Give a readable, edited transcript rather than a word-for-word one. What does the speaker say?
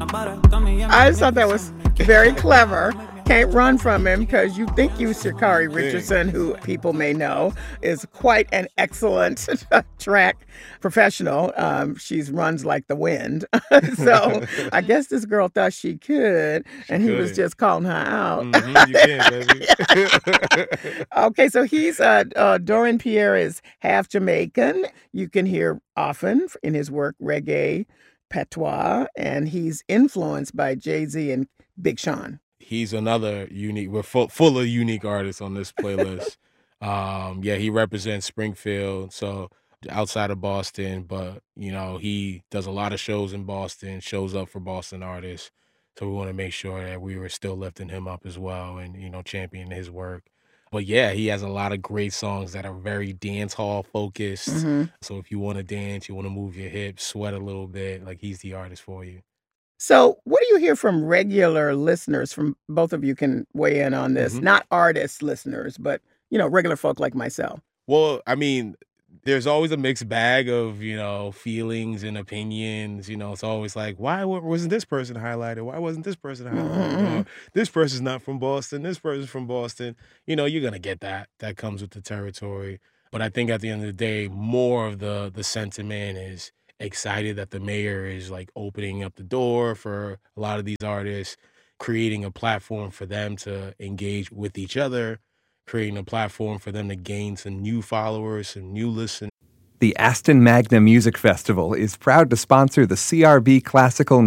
I just thought that was very clever. Can't run from him because you think you Sha'Carri Richardson, who people may know is quite an excellent track professional. She runs like the wind. So I guess this girl thought she could, and he was just calling her out. You can, baby. Okay, so he's Dorian Pierre is half Jamaican. You can hear often in his work reggae, patois, and he's influenced by Jay-Z and Big Sean. He's another unique. We're full of unique artists on this playlist. He represents Springfield, so outside of Boston, but he does a lot of shows in Boston, shows up for Boston artists. So we want to make sure that we were still lifting him up as well and championing his work. But yeah, he has a lot of great songs that are very dance hall focused. Mm-hmm. So if you want to dance, you want to move your hips, sweat a little bit, like he's the artist for you. So what do you hear from regular listeners? From both of you can weigh in on this. Mhm. Not artist listeners, but regular folk like myself. Well, I mean, there's always a mixed bag of, feelings and opinions. It's always like, why wasn't this person highlighted? Why wasn't this person highlighted? Mhm. Or, this person's not from Boston. This person's from Boston. You're going to get that. That comes with the territory. But I think at the end of the day, more of the sentiment is excited that the mayor is like opening up the door for a lot of these artists, creating a platform for them to engage with each other, creating a platform for them to gain some new followers, some new listeners. The Aston Magna Music Festival is proud to sponsor the CRB Classical